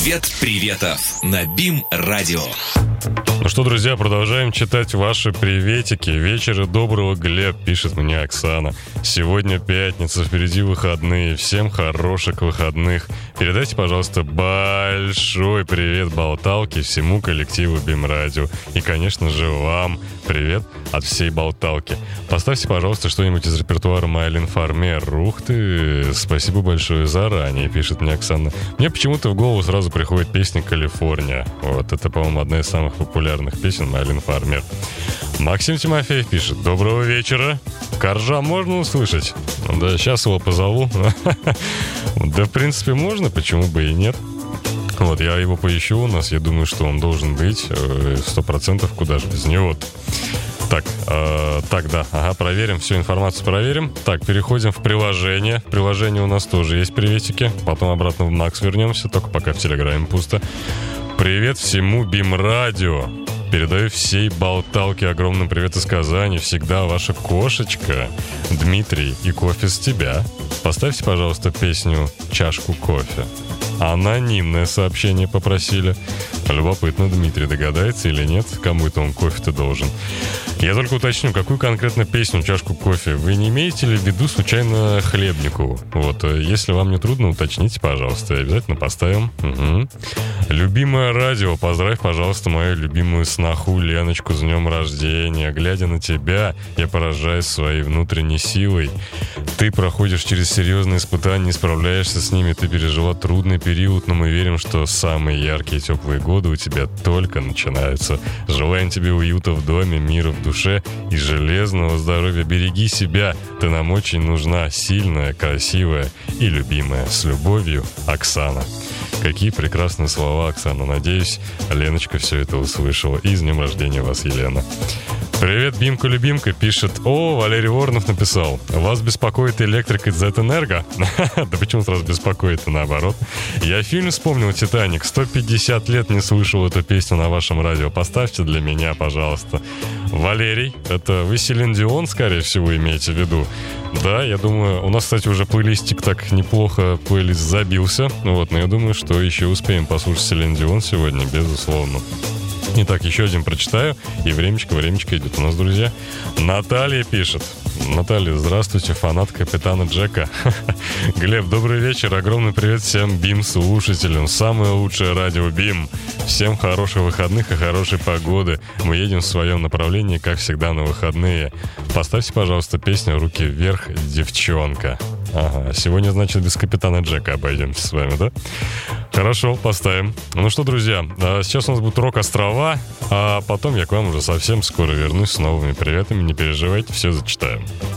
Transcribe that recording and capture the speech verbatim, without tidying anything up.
Привет приветов на БИМ-радио. Ну что, друзья, продолжаем читать ваши приветики. Вечера доброго, Глеб, пишет мне Оксана. Сегодня пятница, впереди выходные. Всем хороших выходных. Передайте, пожалуйста, большой привет Болталке, всему коллективу БИМ-радио. И, конечно же, вам привет от всей Болталки. Поставьте, пожалуйста, что-нибудь из репертуара Майлин Фармер. Ух ты, спасибо большое заранее, пишет мне Оксана. Мне почему-то в голову сразу приходит песня «Калифорния». Вот, это, по-моему, одна из самых популярных песен Майлин Фармер. Максим Тимофеев пишет: доброго вечера. Коржа можно услышать? Да, сейчас его позову. Да, в принципе, можно, почему бы и нет. Вот, я его поищу у нас, я думаю, что он должен быть сто процентов, куда же без него. Так, э, так, да, ага, проверим, всю информацию проверим. Так, переходим в приложение. В приложении у нас тоже есть приветики. Потом обратно в Макс вернемся, только пока в Телеграме пусто. Привет всему БИМ-радио. Передаю всей Болталке огромный привет из Казани. Всегда ваша кошечка. Дмитрий, и кофе с тебя. Поставьте, пожалуйста, песню «Чашку кофе». Анонимное сообщение попросили. Любопытно, Дмитрий догадается или нет, кому это он кофе-то должен. Я только уточню, какую конкретно песню «Чашку кофе»? Вы не имеете ли в виду случайно Хлебникову? Вот, если вам не трудно, уточните, пожалуйста, обязательно поставим. Угу. Любимое радио, поздравь, пожалуйста, мою любимую сноху Леночку с днем рождения. Глядя на тебя, я поражаюсь своей внутренней силой. Ты проходишь через серьезные испытания, не справляешься с ними, ты пережила трудный период, но мы верим, что самые яркие теплые годы у тебя только начинаются. Желаем тебе уюта в доме, мира в душе и железного здоровья. Береги себя, ты нам очень нужна, сильная, красивая и любимая. С любовью, Оксана. Какие прекрасные слова, Оксана. Надеюсь, Леночка все это услышала. И с днем рождения вас, Елена. Привет, Бимка-любимка, пишет: о, Валерий Воронов написал: вас беспокоит электрик из Зетэнерго? Да почему сразу беспокоит, а наоборот? Я фильм вспомнил, «Титаник». сто пятьдесят лет не слышал эту песню на вашем радио. Поставьте для меня, пожалуйста. Валерий, это вы Селин Дион, скорее всего, имеете в виду? Да, я думаю, у нас, кстати, уже плейлистик так неплохо, плейлист забился. Вот, но я думаю, что еще успеем послушать Селин Дион сегодня, безусловно. Итак, еще один прочитаю. И времечко, времечко идет у нас, друзья. Наталья пишет. Наталья, здравствуйте, фанат Капитана Джека. Глеб, добрый вечер. Огромный привет всем БИМ-слушателям. Самое лучшее радио БИМ. Всем хороших выходных и хорошей погоды. Мы едем в своем направлении, как всегда, на выходные. Поставьте, пожалуйста, песню «Руки вверх, девчонка». Ага, сегодня, значит, без Капитана Джека обойдемся с вами, да? Хорошо, поставим. Ну что, друзья, сейчас у нас будет «Рок-острова», а потом я к вам уже совсем скоро вернусь с новыми приветами. Не переживайте, все зачитаем.